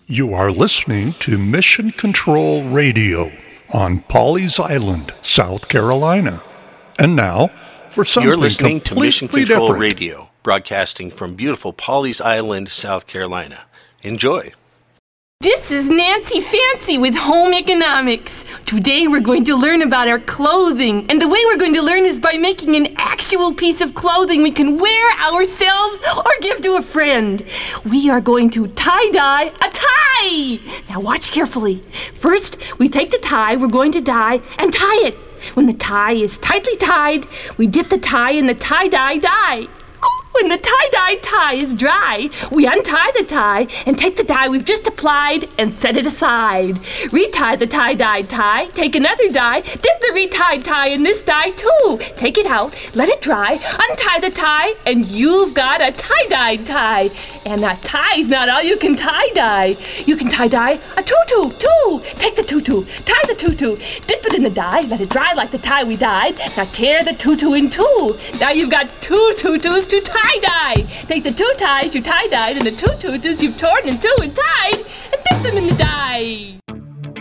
You are listening to Mission Control Radio on Pawleys Island, South Carolina. And now, for something You're listening to Mission Control different. Radio, broadcasting from beautiful Pawleys Island, South Carolina. Enjoy. This is Nancy Fancy with Home Economics. Today we're going to learn about our clothing. And the way we're going to learn is by making an actual piece of clothing we can wear ourselves or give to a friend. We are going to tie-dye a tie. Now watch carefully. First, we take the tie we're going to dye and tie it. When the tie is tightly tied, we dip the tie in the tie-dye dye. When the tie-dye tie is dry, we untie the tie and take the dye we've just applied and set it aside. Retie the tie-dye tie, take another dye, dip the retied tie in this dye too. Take it out, let it dry, untie the tie, and you've got a tie-dye tie. And a tie's not all you can tie-dye. You can tie-dye a tutu, too. Take the tutu, tie the tutu, dip it in the dye, let it dry like the tie we dyed. Now tear the tutu in two. Now you've got two tutus to tie-dye. Take the two ties you tie-dyed and the two tutus you've torn in two and tied and dip them in the dye.